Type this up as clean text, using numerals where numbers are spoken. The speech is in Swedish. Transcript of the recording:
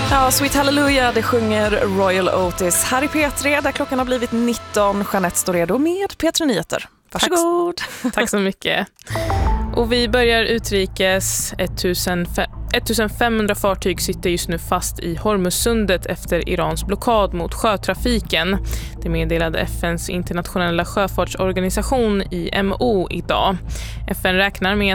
Ja, Sweet Hallelujah, det sjunger Royal Otis. Här i P3 där klockan har blivit 19. Jeanette står redo med P3 Nyheter. Varsågod. Tack så mycket. Och vi börjar utrikes. 1500 fartyg sitter just nu fast i Hormuzsundet efter Irans blockad mot sjötrafiken. Det meddelade FNs internationella sjöfartsorganisation IMO idag. FN räknar med